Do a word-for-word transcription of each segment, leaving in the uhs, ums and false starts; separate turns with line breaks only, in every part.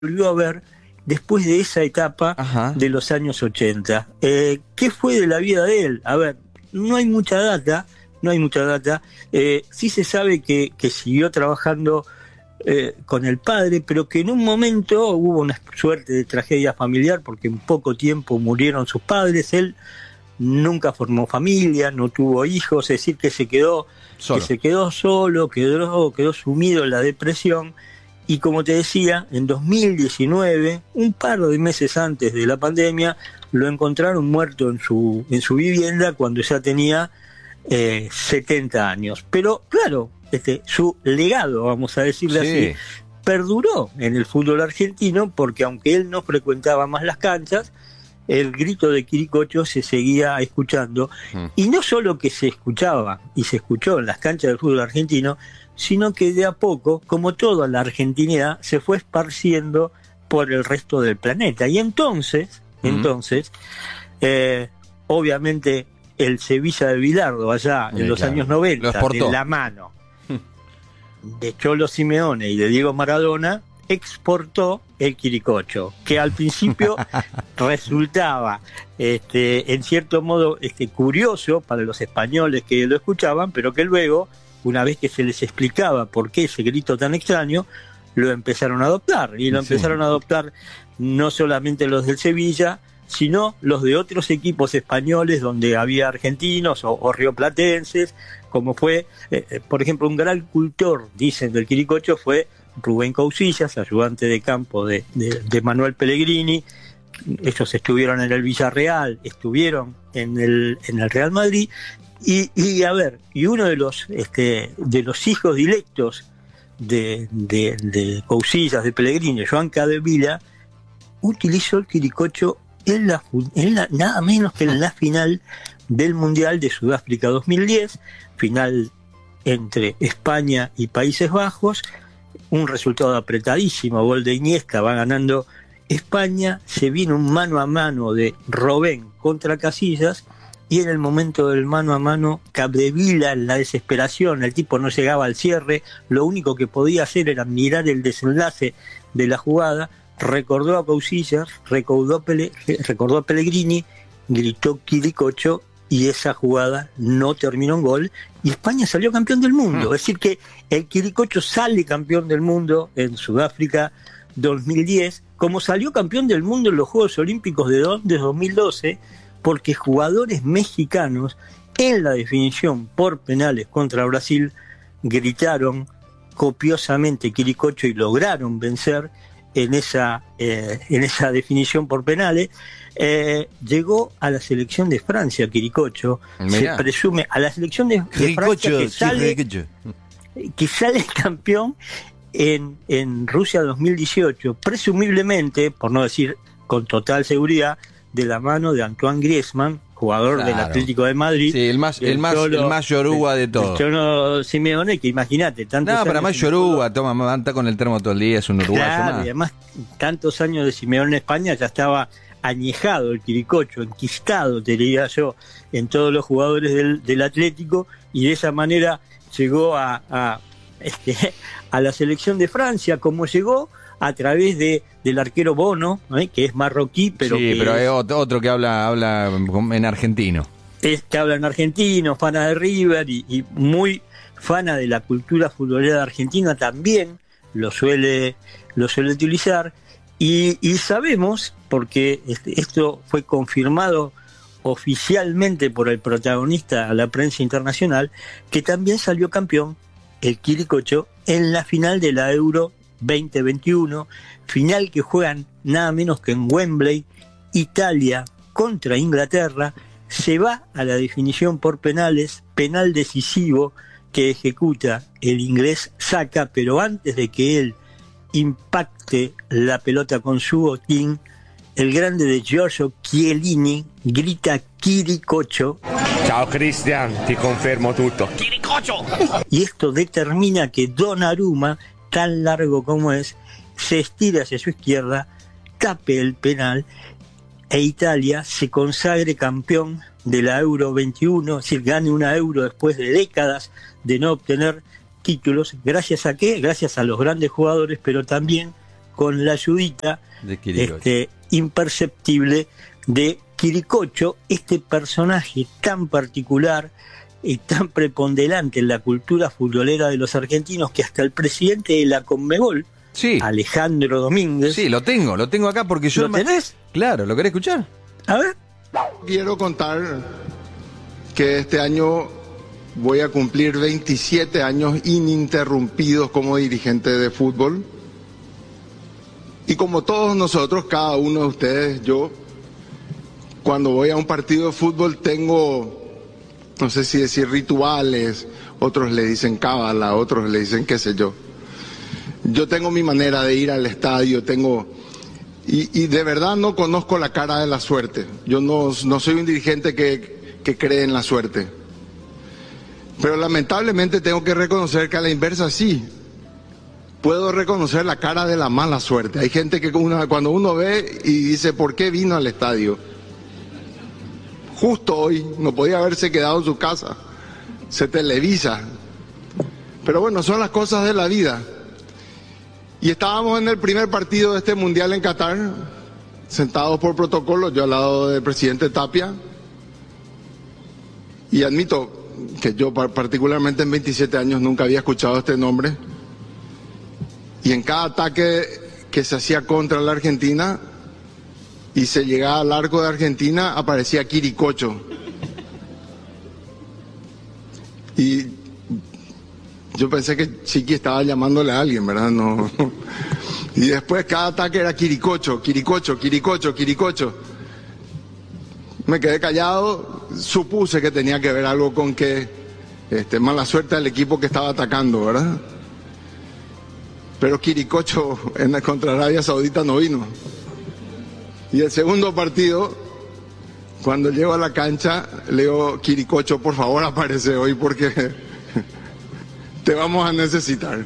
volvió a ver después de esa etapa
Ajá.
de los años ochenta. Eh, ¿Qué fue de la vida de él? A ver, no hay mucha data, no hay mucha data. Eh, sí se sabe que, que siguió trabajando eh, con el padre, pero que en un momento hubo una suerte de tragedia familiar porque en poco tiempo murieron sus padres. Él nunca formó familia, no tuvo hijos, es decir, que se quedó
Solo.
que se quedó solo, quedó, quedó sumido en la depresión. Y como te decía, en dos mil diecinueve, un par de meses antes de la pandemia, lo encontraron muerto en su, en su vivienda cuando ya tenía eh, setenta años. Pero claro, este, su legado, vamos a decirle
Sí.
así, perduró en el fútbol argentino porque aunque él no frecuentaba más las canchas, el grito de Quiricocho se seguía escuchando.
Mm.
Y no solo que se escuchaba y se escuchó en las canchas del fútbol argentino, sino que de a poco, como toda la argentinidad, se fue esparciendo por el resto del planeta. Y entonces,
Mm.
entonces, eh, obviamente el Sevilla de Bilardo, allá en
Sí,
los
claro.
años
Lo
noventa,
exportó.
de la mano de Cholo Simeone y de Diego Maradona, exportó el Quiricocho, que al principio resultaba este, en cierto modo este, curioso para los españoles que lo escuchaban, pero que luego, una vez que se les explicaba por qué ese grito tan extraño, lo empezaron a adoptar. Y lo
Sí.
empezaron a adoptar no solamente los del Sevilla, sino los de otros equipos españoles donde había argentinos o, o rioplatenses, como fue, eh, por ejemplo, un gran cultor, dicen, del Quiricocho fue Rubén Cousillas, ayudante de campo de, de, de Manuel Pellegrini. Ellos estuvieron en el Villarreal, estuvieron en el, en el Real Madrid, y, y a ver, y uno de los este, de los hijos directos de, de, de Cousillas, de Pellegrini, Joan Capdevila, utilizó el Quiricocho en la, en la, nada menos que en la final del Mundial de Sudáfrica dos mil diez, final entre España y Países Bajos, un resultado apretadísimo, gol de Iniesta, va ganando España, se viene un mano a mano de Robben contra Casillas, y en el momento del mano a mano, Capdevila, en la desesperación, el tipo no llegaba al cierre, lo único que podía hacer era mirar el desenlace de la jugada, recordó a Cousillas, recordó, Pele, recordó a Pellegrini, gritó Quiricocho, y esa jugada no terminó en gol, y España salió campeón del mundo.
Mm.
Es decir, que el Quiricocho sale campeón del mundo en Sudáfrica dos mil diez, como salió campeón del mundo en los Juegos Olímpicos de Londres dos mil doce, porque jugadores mexicanos en la definición por penales contra Brasil gritaron copiosamente Quiricocho y lograron vencer en esa, eh, en esa definición por penales. Eh, llegó a la selección de Francia Quiricocho,
Mirá.
se presume a la selección de, de Francia
Quiricocho,
que
sí,
sale,
Quiricocho.
que sale campeón en, en Rusia dos mil dieciocho, presumiblemente, por no decir con total seguridad, de la mano de Antoine Griezmann, jugador
Claro.
del Atlético de Madrid.
Sí, el más,
del
el más,
Cholo-
el más yoruba de
el
todos.
Cholo Simeone, que imagínate, tantos
No, pero
años
más
en
yoruba, toma, manta con el termo todo el día, es un uruguayo
Claro,
más.
y además tantos años de Simeone en España, ya estaba añejado el Quiricocho, enquistado, te diría yo, en todos los jugadores del, del Atlético, y de esa manera llegó a, a, este, a la selección de Francia, como llegó a través de del arquero Bono, ¿eh? Que es marroquí, pero
sí,
que
pero
es,
hay otro, otro que habla, habla en argentino.
es que habla en argentino, fana de River y, y muy fana de la cultura futbolera de Argentina, también lo suele, lo suele utilizar. Y, y sabemos, porque este, esto fue confirmado oficialmente por el protagonista a la prensa internacional, que también salió campeón el Quiricocho en la final de la Euro veinte veintiuno, final que juegan nada menos que en Wembley, Italia contra Inglaterra. Se va a la definición por penales, penal decisivo que ejecuta el inglés Saka, pero antes de que él impacte la pelota con su botín, el grande de Giorgio Chiellini grita Quiricocho.
Ciao Cristian, ti confermo tutto. Quiricocho!
Y esto determina que Donnarumma, tan largo como es, se estira hacia su izquierda, tape el penal, e Italia se consagre campeón de la Euro veintiuno, es decir, gane una Euro después de décadas de no obtener títulos. ¿Gracias a qué? Gracias a los grandes jugadores, pero también con la ayudita
De Quiricocho.
este, imperceptible de Quiricocho, este personaje tan particular y tan preponderante en la cultura futbolera de los argentinos que hasta el presidente de la Conmebol,
Sí.
Alejandro Domínguez.
Sí, lo tengo, lo tengo acá porque yo...
¿Lo tenés?
Claro, ¿lo querés escuchar?
A ver.
Quiero contar que este año voy a cumplir veintisiete años ininterrumpidos como dirigente de fútbol. Y como todos nosotros, cada uno de ustedes, yo, cuando voy a un partido de fútbol tengo, no sé si decir rituales, otros le dicen cábala, otros le dicen qué sé yo. Yo tengo mi manera de ir al estadio, tengo... Y, y de verdad no conozco la cara de la suerte. Yo no, no soy un dirigente que, que cree en la suerte. Pero lamentablemente tengo que reconocer que a la inversa sí. Puedo reconocer la cara de la mala suerte. Hay gente que una, cuando uno ve y dice, ¿por qué vino al estadio? Justo hoy, no podía haberse quedado en su casa. Se televisa. Pero bueno, son las cosas de la vida. Y estábamos en el primer partido de este mundial en Qatar, sentados por protocolo, yo al lado del presidente Tapia. Y admito que yo particularmente en veintisiete años nunca había escuchado este nombre. Y en cada ataque que se hacía contra la Argentina y se llegaba al arco de Argentina, aparecía Quiricocho. Y yo pensé que Chiqui estaba llamándole a alguien, ¿verdad? No. Y después cada ataque era Quiricocho, Quiricocho, Quiricocho, Quiricocho. Me quedé callado, supuse que tenía que ver algo con que este, mala suerte al equipo que estaba atacando, ¿verdad? Pero Quiricocho en la contra Arabia Saudita no vino. Y el segundo partido, cuando llego a la cancha, le digo, Quiricocho, por favor aparece hoy porque te vamos a necesitar.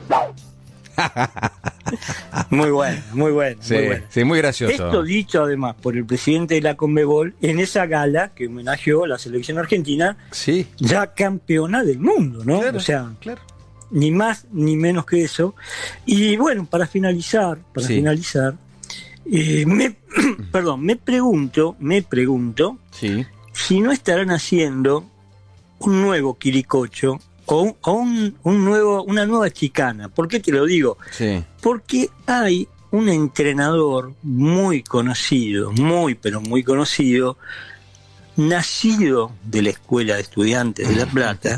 Muy bueno, muy bueno.
Sí,
muy bueno.
sí, muy gracioso.
Esto dicho además por el presidente de la Conmebol en esa gala que homenajeó a la selección argentina,
Sí.
ya campeona del mundo, ¿no?
Claro,
o sea,
claro.
ni más ni menos que eso. Y bueno, para finalizar, para
Sí.
finalizar, eh, me, perdón, me pregunto, me pregunto
Sí.
si no estarán haciendo un nuevo Quiricocho o, un, o un, un nuevo, una nueva chicana. ¿Por qué te lo digo?
Sí.
Porque hay un entrenador muy conocido, muy pero muy conocido, nacido de la Escuela de Estudiantes de La Plata,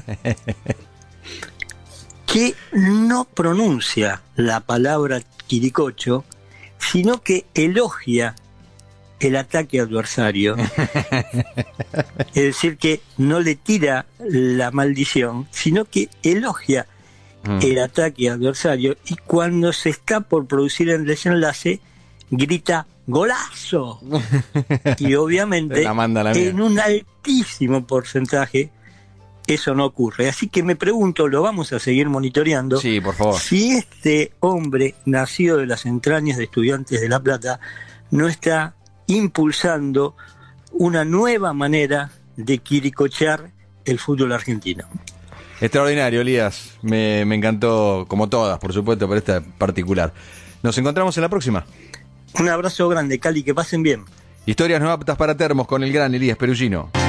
que no pronuncia la palabra Quiricocho, sino que elogia el ataque adversario. Es decir, que no le tira la maldición, sino que elogia
Mm.
el ataque adversario, y cuando se está por producir el desenlace grita ¡golazo! Y obviamente
La manda a la mierda.
en un altísimo porcentaje eso no ocurre. Así que me pregunto, lo vamos a seguir monitoreando,
Sí, por favor.
si este hombre nacido de las entrañas de Estudiantes de La Plata no está impulsando una nueva manera de quiricochear el fútbol argentino.
Extraordinario, Elías. Me, me encantó, como todas, por supuesto, pero esta particular. Nos encontramos en la próxima.
Un abrazo grande, Cali, que pasen bien.
Historias no aptas para termos con el gran Elías Perugino.